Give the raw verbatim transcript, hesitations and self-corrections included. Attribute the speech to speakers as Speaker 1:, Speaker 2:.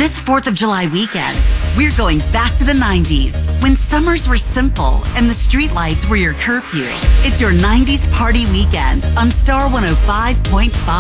Speaker 1: This fourth of July weekend, we're going back to the nineties, when summers were simple and the streetlights were your curfew. It's your nineties party weekend on Star one oh five point five.